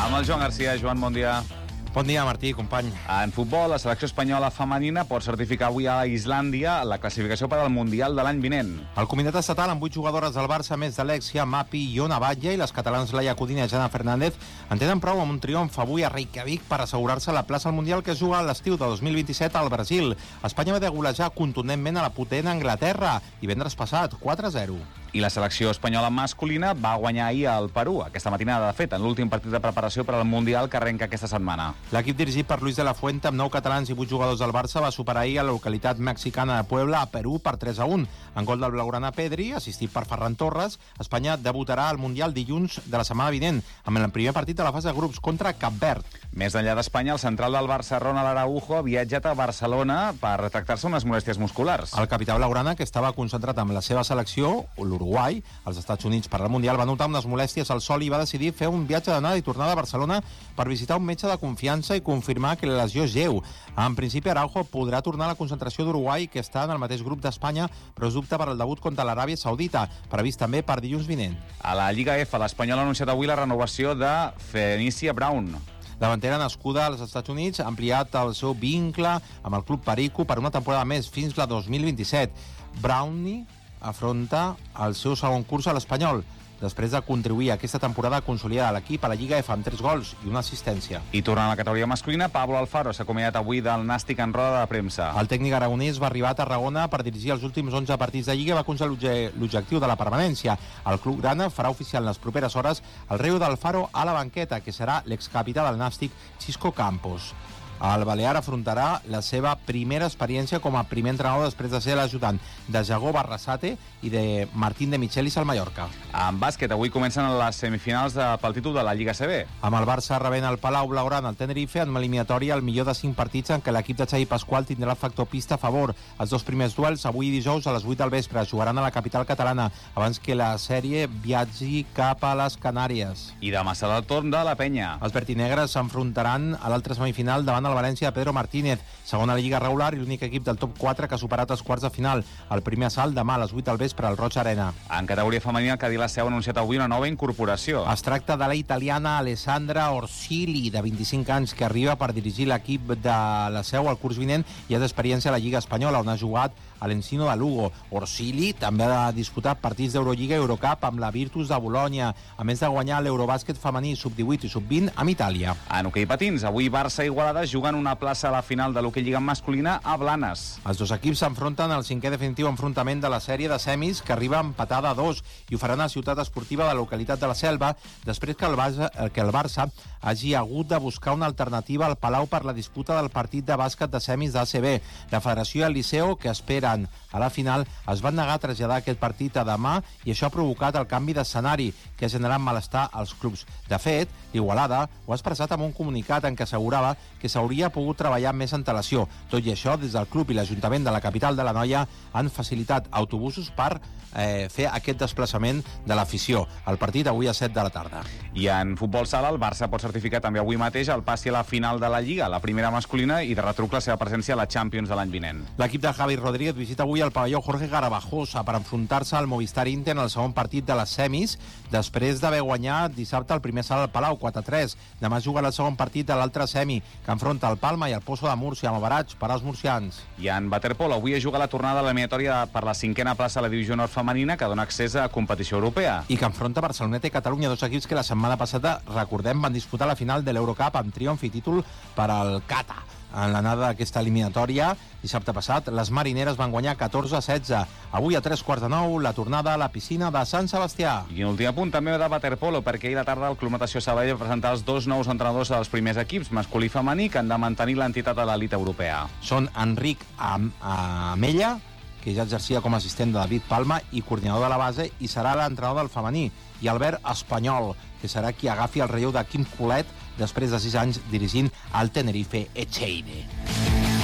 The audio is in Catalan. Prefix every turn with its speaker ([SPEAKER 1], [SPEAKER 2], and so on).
[SPEAKER 1] Amb el Joan Garcia. Joan, bon dia.
[SPEAKER 2] Bon dia, Martí, company.
[SPEAKER 1] En futbol, la selecció espanyola femenina pot certificar avui a Islàndia la classificació per al Mundial de l'any vinent.
[SPEAKER 2] El comitat estatal, amb 8 jugadores del Barça, més d'Alexia, Mapi i Ona Batlle, i les catalans Laia Codina i Jana Fernández, en tenen prou amb un triomf avui a Reykjavik per assegurar-se la plaça al Mundial que es juga a l'estiu de 2027 al Brasil. Espanya va de golejar contundentment a la potent Anglaterra, divendres passat, 4-0.
[SPEAKER 1] I la selecció espanyola masculina va guanyar ahir al Perú, aquesta matinada, de fet, en l'últim partit de preparació per al Mundial que arrenca aquesta setmana.
[SPEAKER 2] L'equip dirigit per Luis de la Fuente, amb 9 catalans i 8 jugadors del Barça, va superar ahir a la localitat mexicana de Puebla, a Perú, per 3-1. En gol del blaugrana Pedri, assistit per Ferran Torres, Espanya debutarà al Mundial dilluns de la setmana vinent, amb el primer partit de la fase de grups contra Cap Verd.
[SPEAKER 1] Més enllà d'Espanya, el central del Barça, Ronald Araujo, ha viatjat a Barcelona per tractar-se unes molèsties musculars.
[SPEAKER 2] El capità blaugrana, que estava concentrat amb la seva selecció, l'Uruguai, als Estats Units per al Mundial, va notar unes molèsties al sol i va decidir fer un viatge d'anada i tornada a Barcelona per visitar un metge de confiança i confirmar que la lesió és lleu. En principi, Araujo podrà tornar a la concentració d'Uruguai, que està en el mateix grup d'Espanya, però es dubta per al debut contra l'Aràbia Saudita, previst també per dilluns vinent.
[SPEAKER 1] A la Lliga F, l'Espanyol ha anunciat avui la renovació de Fenicia Brown.
[SPEAKER 2] Davantera nascuda als Estats Units ha ampliat el seu vincle amb el club Perico per una temporada més, fins la 2027. Brownie afronta el seu segon curs a l'Espanyol, després de contribuir aquesta temporada a consolidar l'equip a la Lliga F amb 3 gols i una assistència.
[SPEAKER 1] I tornant a la categoria masculina, Pablo Alfaro s'ha acomiadat avui del Nàstic en roda de premsa.
[SPEAKER 2] El tècnic aragonès va arribar a Tarragona per dirigir els últims 11 partits de Lliga i va aconseguir l'objectiu de la permanència. El club grana farà oficial en les properes hores el reu d'Alfaro a la banqueta, que serà l'excapità del Nàstic, Xisco Campos. El balear afrontarà la seva primera experiència com a primer entrenador després de ser l'ajudant de Jagó Barrasate i de Martín de Michelis al Mallorca.
[SPEAKER 1] En bàsquet, avui comencen les semifinals pel títol de la Lliga CB.
[SPEAKER 2] Amb el Barça rebent el Palau Blaugrana al Tenerife en una eliminatòria al millor de 5 partits en què l'equip de Xavi Pasqual tindrà el factor pista a favor. Els dos primers duels, avui dijous a les 8 del vespre, jugaran a la capital catalana abans que la sèrie viatgi cap a les Canàries.
[SPEAKER 1] I demà serà el torn de la Penya.
[SPEAKER 2] Els vertinegres s'enfrontaran a l'altra semifinal davant el València de Pedro Martínez, segon a la Lliga regular i l'únic equip del top 4 que ha superat els quarts de final. El primer assalt demà a les 8 del vespre al Roig Arena.
[SPEAKER 1] En categoria femenina, el Cadí la Seu ha anunciat avui una nova incorporació.
[SPEAKER 2] Es tracta de la italiana Alessandra Orsili, de 25 anys, que arriba per dirigir l'equip de la Seu al curs vinent i és d'experiència a la Lliga Espanyola, on ha jugat a l'Encino de Lugo. Orsili també ha disputat partits d'Eurolliga i Eurocup amb la Virtus de Bologna, a més de guanyar l'Eurobàsquet femení sub-18 i sub-20 amb Itàlia.
[SPEAKER 1] En hoquei patins, avui Barça i Igualada juguen una plaça a la final de l'hoquei lliga masculina a Blanes.
[SPEAKER 2] Els dos equips s'enfronten al cinquè definitiu enfrontament de la sèrie de semis, que arriba empatada a 2, i ho faran a la ciutat esportiva de la localitat de la Selva, després que el Barça hagi hagut de buscar una alternativa al Palau per la disputa del partit de bàsquet de semis d'ACB. La Federació i el Liceo, que esperen a la final, es van negar a traslladar aquest partit a demà i això ha provocat el canvi d'escenari, que ha generat malestar als clubs. De fet, l'Igualada ho ha expressat amb un comunicat en què assegurava que s'hauria pogut treballar amb més antelació. Tot i això, des del club i l'Ajuntament de la capital de l'Anoia han facilitat autobusos per fer aquest desplaçament de l'afició. El partit avui a 7 de la tarda.
[SPEAKER 1] I en futbol sala, el Barça pot certificar també avui mateix el passi a la final de la Lliga, la primera masculina, i de retruc la seva presència a la Champions de l'any vinent.
[SPEAKER 2] L'equip de Javi Rodríguez visita avui el pavelló Jorge Garbajosa per enfrontar-se al Movistar Inter en el segon partit de les semis, després d'haver guanyat dissabte el primer salt al Palau, 4-3. Demà jugarà el segon partit de l'altre semi, que enfronta el Palma i el Pozo de Múrcia, amb average per als murcians.
[SPEAKER 1] I en waterpolo, avui es juga la tornada de l'eliminatòria per la 5a plaça a la divisió nord femenina, que dona accés a competició europea.
[SPEAKER 2] I que enfronta Barceloneta i Catalunya, dos equips que la setmana passada, recordem, van disputar la final de l'Eurocup amb triomf i títol per al Cata. En l'anada d'aquesta eliminatòria, dissabte passat, les marineres van guanyar 14-16. Avui a 9:15, la tornada a la piscina de Sant Sebastià.
[SPEAKER 1] I un últim apunt també de waterpolo, perquè ahir a la tarda el Club Natació Sabadell va presentar els dos nous entrenadors dels primers equips, masculí i femení, que han de mantenir l'entitat a l'elit europea.
[SPEAKER 2] Són Enric Amella, que ja exercia com a assistent de David Palma i coordinador de la base, i serà l'entrenador del femení, i Albert Espanyol, que serà qui agafi el relleu de Quim Colet després de 6 anys dirigint el Tenerife Echeide.